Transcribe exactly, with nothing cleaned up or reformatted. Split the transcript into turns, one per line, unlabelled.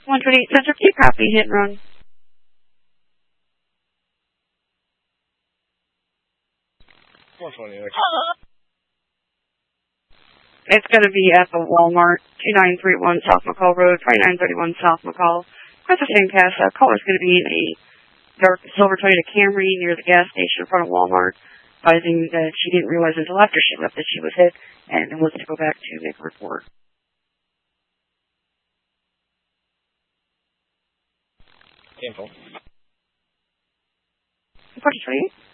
one twenty-eight Center, can you copy hit and run?
one twenty-eight.
It's going to be at the Walmart, two nine three one South McCall Road, twenty-nine thirty-one South McCall. That's the same cast. Uh, caller's going to be in a dark silver Toyota Camry near the gas station in front of Walmart, advising that she didn't realize until after she left that she was hit and wants to go back to make a report.
Info.
Report twenty-eight.